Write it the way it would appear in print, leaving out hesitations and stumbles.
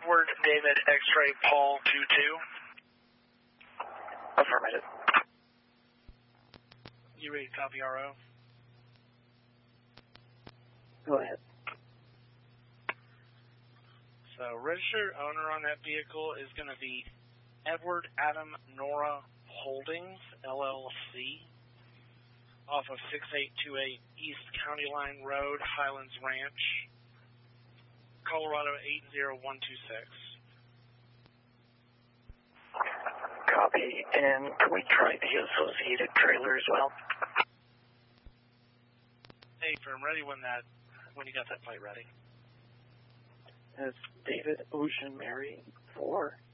Edward David X-ray Paul 22. Affirmative. You ready to copy RO? Go ahead. So registered owner on that vehicle is going to be Edward Adam Nora Holdings, LLC, off of 6828 East County Line Road, Highlands Ranch, Colorado 80126. Copy. And can we try the associated trailer as well? Hey, firm, ready when you got that plate ready. That's David Ocean Mary 4.